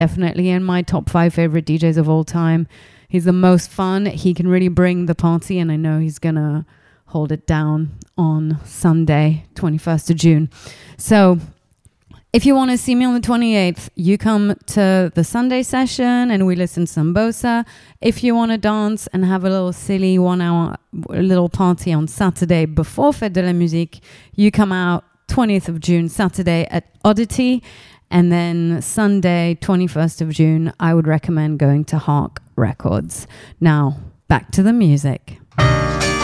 definitely in my top 5 favorite DJs of all time. He's the most fun. He can really bring the party, and I know he's gonna hold it down on Sunday, 21st of June. So if you want to see me on the 28th, you come to the Sunday session and we listen to some bossa. If you want to dance and have a little silly 1 hour little party on Saturday before Fête de la Musique, you come out 20th of June, Saturday at Oddity. And then Sunday, 21st of June, I would recommend going to Hark Records. Now, back to the music.